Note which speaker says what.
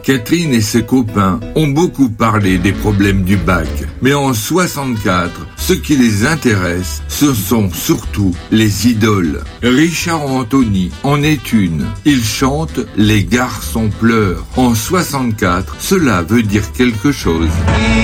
Speaker 1: Catherine et ses copains ont beaucoup parlé des problèmes du bac. Mais en 64, ce qui les intéresse, ce sont surtout les idoles. Richard Anthony en est une. Il chante « Les garçons pleurent ». En 64, cela veut dire quelque chose.